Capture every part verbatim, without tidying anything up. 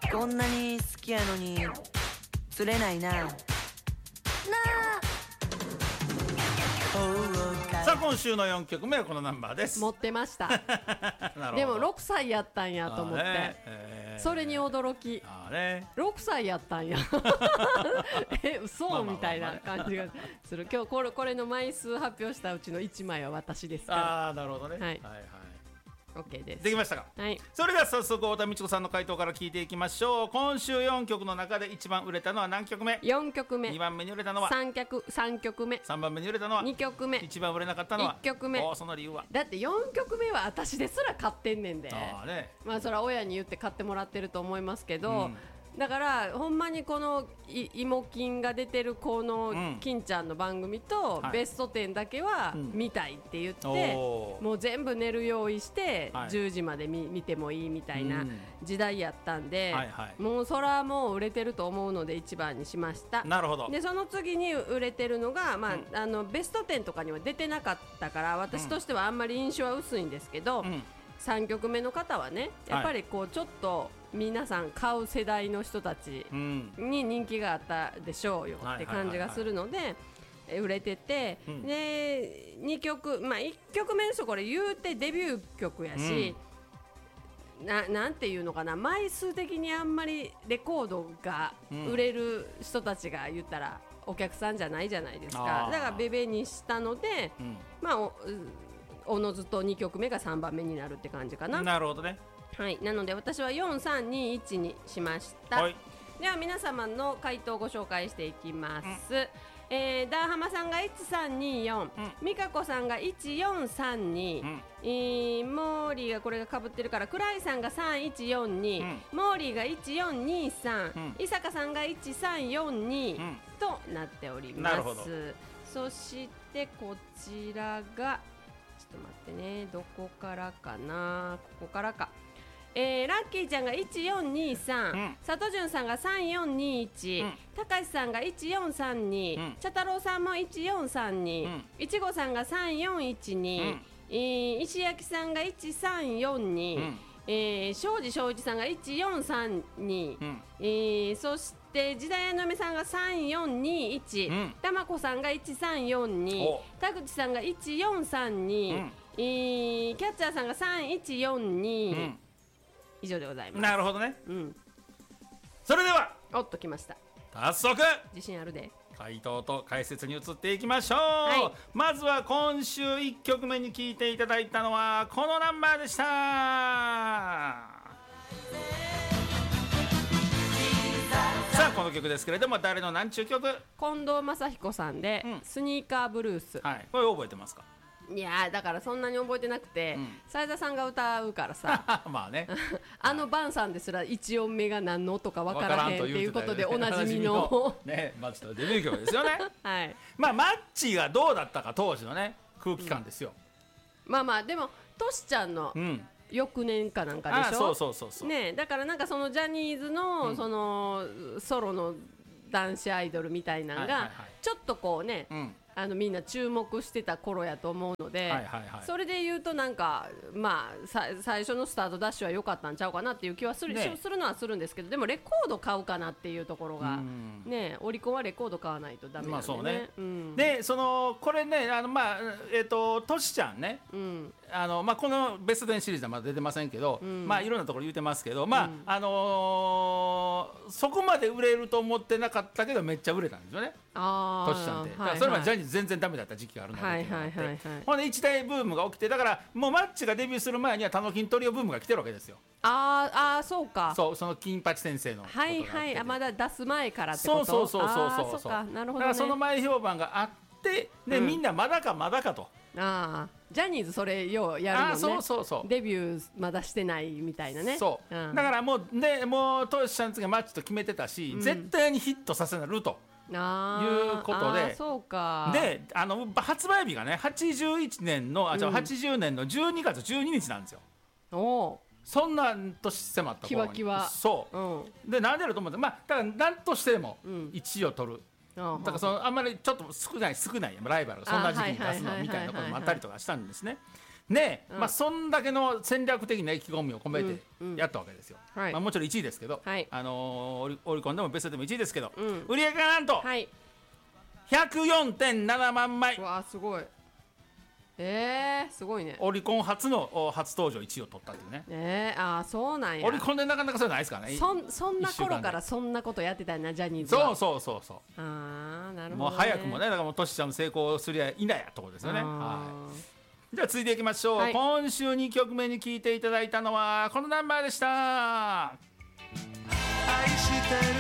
こんなに好きやのに釣れないななあ。 さあ今週のよんきょくめはこのナンバーです。 持ってましたでもろくさいやったんやと思って、えー、それに驚き、あれろくさいやったんやえ嘘、まあまあまあまあ、みたいな感じがする。今日これ、これの枚数発表したうちのいちまいは私ですから。 あーなるほどね、はい、はいはい OK です。 できましたか、はい、それでは早速太田美智子さんの回答から聞いていきましょう。今週よんきょくの中で一番売れたのは何曲目？ よんきょくめ。 にばんめに売れたのは 3, 曲さんきょくめ。 さんばんめに売れたのはにきょくめ。 一番売れなかったのはいっきょくめ。 おその理由は？ だってよんきょくめは私ですら買ってんねんで。 あ、ね、 まあそれは親に言って買ってもらってると思いますけど、うん、だからほんまにこの芋金が出てるこの金ちゃんの番組とベストじゅうだけは見たいって言って、うん、もう全部寝る用意してじゅうじまで 見, 見てもいいみたいな時代やったんで、うんはいはい、もうそれはもう売れてると思うのでいちばんにしました。 なるほど。 でその次に売れてるのが、まあうん、あのベストじゅうとかには出てなかったから私としてはあんまり印象は薄いんですけど、うん、さんきょくめの方はねやっぱりこうちょっと皆さん買う世代の人たちに人気があったでしょうよって感じがするので売れてて、うん、でにきょく、まあ、いっきょくめの人これ言うてデビュー曲やし、うん、な, なんていうのかな枚数的にあんまりレコードが売れる人たちが言ったらお客さんじゃないじゃないですか。だからベベにしたので、うん、まあ お, おのずとにきょくめがさんばんめになるって感じかな。 なるほどね。 はい、なので私はよんさんにいちにしました、はい、では皆様の回答をご紹介していきます、うんえー、ダーハマさんがいちさんによん、うん、ミカコさんがいちよんさんに、うんえー、モーリーがこれがかぶってるからクライさんがさんいちよんに、うん、モーリーがいちよんにさん、うん、伊坂さんがいちさんよんに、うん、となっております。なるほど。そしてこちらがちょっと待ってねどこからかなここからかえー、ラッキーちゃんがいちよんにさん、うん、佐藤潤さんがさんよんにいち、うん、高橋さんがいちよんさんに、うん、茶太郎さんもいちよんさんに、うん、いちごさんがさんよんいちに、うんえー、石焼さんがいちさんよんに、うんえー、庄司庄一さんがいちよんさんに、うんえー、そして時代の嫁さんがさんよんにいち、うん、玉子さんがいちさんよんに、田口さんがいちよんさんに、うんえー、キャッチャーさんがさんいちよんに、うん以上でございます。 なるほどね、うん、それではおっときました。 早速自信あるで回答と解説に移っていきましょう、はい、まずは今週いっきょくめに聴いていただいたのはこのナンバーでした。さあこの曲ですけれども誰の何ちゅう曲？ 近藤正彦さんで、うん、スニーカーブルース、 はい、これ覚えてますか？ いやだからそんなに覚えてなくて斉、うん、田さんが歌うからさまあねあのバンさんですら一音目が何のとか分からへんっていうことでおなじみのねまあちょっとデビュー曲ですよねはいまあマッチがどうだったか当時のね空気感ですよ、 うん、まあまあでもトシちゃんの、うん翌年かなんかでしょ。 あそうそうそうそう、 ね、だからなんかそのジャニーズ の,、うん、そのソロの男子アイドルみたいなのが、はいはいはい、ちょっとこうね、うんあのみんな注目してた頃やと思うので、はいはいはい、それで言うとなんか、まあ、さ最初のスタートダッシュは良かったんちゃうかなっていう気はする、ね、するのはするんですけどでもレコード買うかなっていうところが、ね、オリコンはレコード買わないとダメなんでね、まあそうねうん、 でそのこれねあの、まあえー、とトシちゃんね、うんあのまあ、このベストじゅうシリーズはまだ出てませんけど、うんまあ、いろんなところ言うてますけど、まあうんあのー、そこまで売れると思ってなかったけどめっちゃ売れたんですよねトシちゃんって、はいはい、それまでジャニーズ全然ダメだった時期があるので、はいはいはいはい、ほんで一大ブームが起きてだからもうマッチがデビューする前にはタノキントリオブームが来てるわけですよ。 ああそうかそうその金八先生のことがはいはいあまだ出す前からってことそうそうそうそうそうそうそうかなるほど、ね、 だからその前評判があってで、うん、みんなまだかまだかとあジャニーズそれようやるもんね。あそうそうそうデビューまだしてないみたいなねそう、うん、だからもうねもうトシちゃんつがマッチと決めてたし、うん、絶対にヒットさせなるということでそうかであの発売日がねはちじゅういちねんのあ、うん、はちじゅうねんのじゅうにがつじゅうににちなんですよ。おそんな年迫った頃にキワキワそう、うん、でなんでやろうと思ってまあだから何としてもいちいを取る、うん、だからそのあんまりちょっと少ない少ないライバルがそんな時期に出すのみたいなこともあったりとかしたんですね。 ね、 うんまあそんだけの戦略的な意気込みを込めてうんうんやったわけですよ、 はいまあ、もちろんいちいですけど、 はいあのーオリオリコンでもベストでもいちいですけど、 うん売り上げがなんとはいひゃくよんてんななまんまいうわーすごいえー、すごいねオリコン初のお初登場いちいを取ったっていうねえー、あーそうなんやオリコンでなかなかそういうのないですからねそんそんな一週間で頃からそんなことやってたんなジャニーズはそうそうそうそああなるうほど、ね、 もう早くもねだからもうトシちゃんの成功すりゃいないやところですよね、 あーはい、では続いていきましょう、 はい今週にきょくめに聴いていただいたのはこのナンバーでした愛してる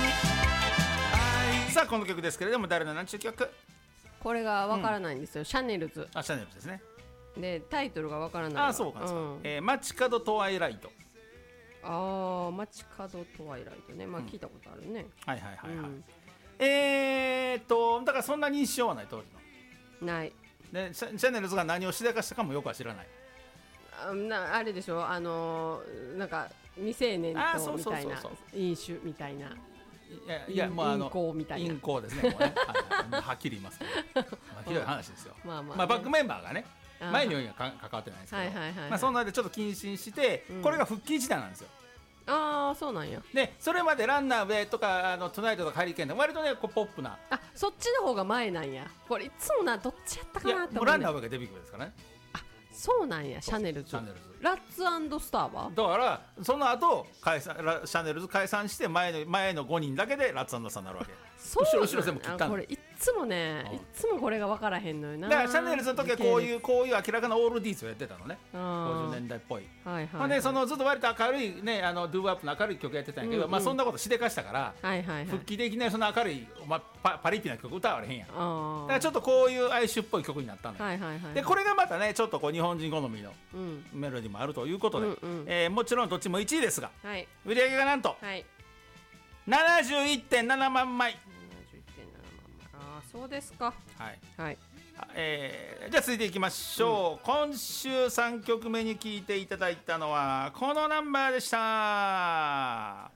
愛さあこの曲ですけれども誰の何ちゅう曲これがわからないんですよ、シャネルズあシャネルズですねでタイトルがわからないわあそうかそうか、 んえー街角トワイライトあー街角トワイライトねまあ聞いたことあるね、 はいはいはいはい、 うんえーっとだからそんなに印象はない当時のないでシャシャネルズが何をしでかしたかもよくは知らないあなあれでしょあのーなんか未成年あーそうとみたいなそうそう飲酒みたいないやいやもうあの陰行みたいな陰行ですねもうねはいはいはっきり言いますけど、まあ、ひどい話ですよまあまあ、ねまあ、バックメンバーがねあー前のようにはか関わってないんですけど、 はいはいはいはいまあ、そんなでちょっと謹慎して、 うんこれが復帰時代なんですよああそうなんやでそれまでランナーウェイとかあのトゥナイトとかハリケーンで割とねこうポップなあそっちの方が前なんやこれいつもなどっちやったいやかなって思う、ねもうランナー、ウェイがデビュー曲ですからねそうなんやシャネルズシャネルズラッツスターはだからその後解散ラシャネルズ解散して前の前のごにんだけでラッツアンドサンになるわけそうなん後ろ後ろ全部切ったのあこれいっつもねうんいっつもこれが分からへんのよなだからシャネルズの時はこういううこういう明らかなオールディーズをやってたのねごじゅうねん代だいっぽいはいはい、 ほんでそのずっと割と明るいねあのドゥーアップの明るい曲やってたんやけど、 うんうんまあそんなことしでかしたから、 はいはいはい復帰できないその明るい、まあ、パパリピな曲歌われへんやんだあからちょっとこういう哀愁っぽい曲になったのよ、 はいはいはいでこれがまたねちょっとこう日本人好みのうんメロディーもあるということで、 うんうんえーもちろんどっちもいちいですがはい売り上げがなんとはいななじゅういってんななまんまい、 ななじゅういってんななまんまいああそうですかはいはいえーじゃあ続いていきましょう、今週さんきょくめに聴いていただいたのはこのナンバーでした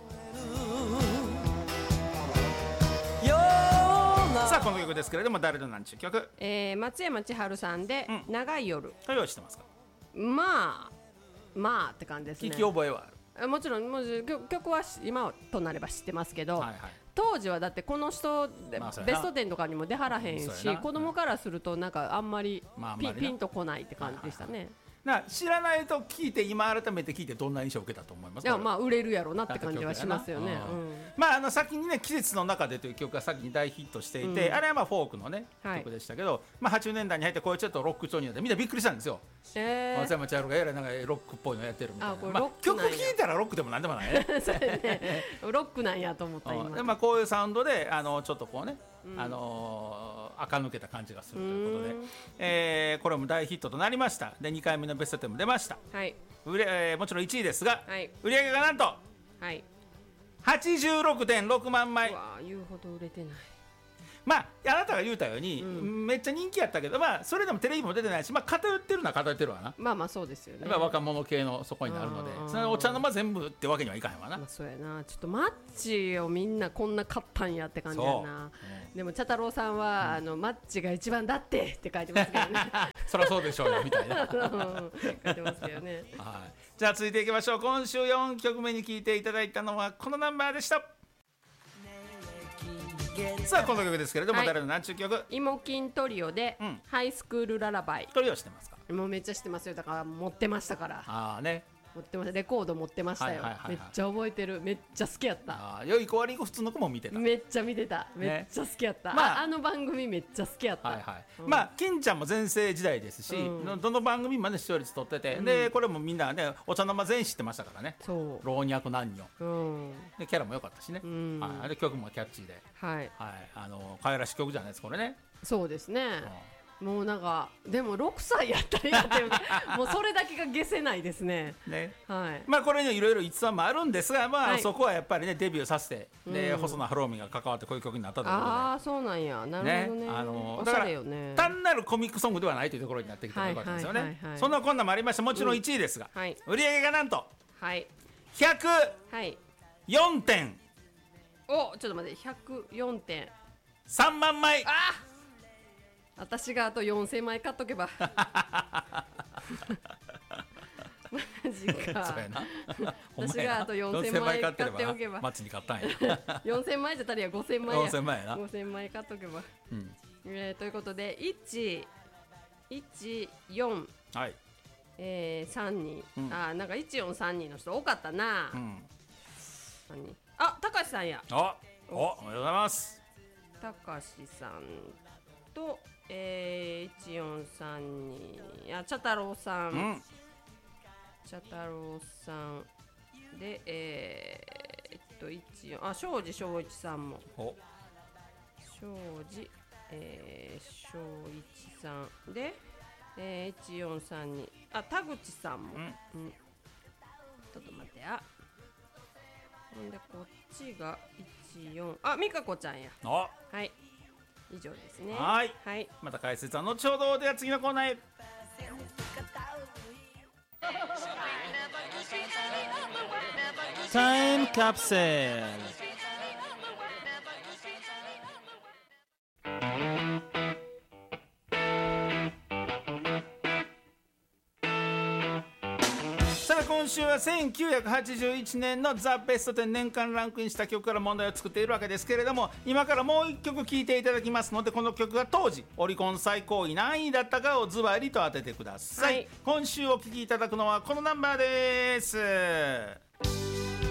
さあこの曲ですけれども誰のなんちゅう曲えー、松山千春さんでうん 「長い夜と用意してますか、」 まあまあって感じですね聞き覚えはある、 もちろんもちろん曲曲はし今となれば知ってますけど、 はいはい当時はだってこの人でまあそうやなベストテンとかにも出はらへんしそうやな子供からするとなんかあんまりピ,、 まああんまりなピンとこないって感じでしたね、 な知らないと聞いて今改めて聞いてどんな印象を受けたと思いますかでもまあ売れるやろなって感じはしますよね、 うんうんまああの先にね季節の中でという曲が先に大ヒットしていて、 うんあれはまあフォークのね、 はい曲でしたけど、まあはちじゅうねんだいに入ってこういうちょっとロック調になってみんなびっくりしたんですよ。 え松山千春がえらいなんかロックっぽいのやってるみたいな。 あこれまあロック曲なんや聴いたらロックでもなんでもないね。 ー、それねロックなんやと思ったうん今、 でまあこういうサウンドであのちょっとこうね、 うんあのー垢抜けた感じがするということでうーん、 えーこれも大ヒットとなりました。でにかいめのベストテンも出ました。 はい売れ、えーもちろんいちいですが、 はい売り上げがなんとはいはちじゅうろくてんろくまんまい。 うわー言うほど売れてないまああなたが言うたように、 うんめっちゃ人気やったけど、まあそれでもテレビも出てないし、まあ偏ってるのは偏ってるわな。 まあまあそうですよねやっぱ若者系のそこになるのでうん、 それお茶の間全部ってわけにはいかへんわなまあ、。そうやなちょっとマッチをみんなこんな買ったんやって感じやなそうでも茶太郎さんは、あのマッチが一番だってって書いてますけどねそりゃそうでしょうよみたいな。はい、 うん書いてますけどねじゃあ続いていきましょう。今週よんきょくめに聴いていただいたのはこのナンバーでした。さあこの曲ですけれども、 はい誰の何ちゅう曲イモキントリオで、 うんハイスクールララバイこれをしてますか。 もうめっちゃ知ってますよだから持ってましたからああね、 持ってましたレコード持ってましたよ、 はいはいはいはいめっちゃ覚えてるめっちゃ好きやったああ良い子悪い子普通の子も見てた。 めっちゃ見てためっちゃ好きやった、 まあああの番組めっちゃ好きやった、 はいはい、 うんまあ金ちゃんも全盛時代ですし、 うんどの番組もね視聴率取ってて、 うんでこれもみんなねお茶の間全員知ってましたからね。 そ老若男女ううんでキャラも良かったしね、 うんはい、あれ曲もキャッチーで、 はいはい、あの可愛らしい曲じゃないですかこれね、 そうですね、 うもうなんかでもろくさいやったんやっていうもうそれだけが消せないですねんねはいまあこれねいろいろ逸話もあるんですが、まあはいそこはやっぱりねデビューさせて、でうん細野晴臣が関わってこういう曲になったということで。 ああそうなんやなるほどねあのおしゃだかられよね単なるコミックソングではないというところになってきてよかったですよね、 はいはいはいはいそんなこんなもありましてもちろんいちいですが、 はい売り上げがなんとはいひゃくはいよんてんおちょっと待ってひゃくよんてんさんまんまい。 あ私があとよんせんまい買っとけばマジかそうやな私があとよんせんまい買っておけばマッチに買ったんやよんせんまいじゃ足りやごせんまいやごせんまいやなごせんまい買っとけば、 うんえー、ということでいち、いち、よん、 はいえー、さんにん、 うん、 あなんかいちよんさんにんの人多かったな、 うん、 さんにんあ、たかしさんやあおおおめでとうございますたかしさんと、えー、いちよんさんにんあ、茶太郎さん、 うん茶太郎さんでえー、っといちよんあ、庄司正一さんもお庄司、えー、正一さんで、えー、いちよんさんにあ、田口さんも、 うんうん、ちょっと待ってやほんでこっちがいちよんあ、美香子ちゃんやおはい以上ですねはい、 はい、 また解説は後ほどでは次のコーナーへタイムカプセルさあ今週はせんきゅうひゃくはちじゅういちねんのザ・ベストテン年間ランクインした曲から問題を作っているわけですけれども今からもういっきょく聴いていただきますのでこの曲が当時オリコン最高位何位だったかをズバリと当ててください、はい、今週お聴きいただくのはこのナンバーです。